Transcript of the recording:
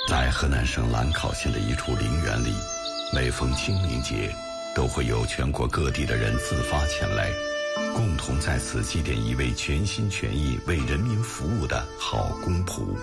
在河南省兰考县的一处陵园里，每逢清明节，都会有全国各地的人自发前来，共同在此祭奠一位全心全意为人民服务的好公仆。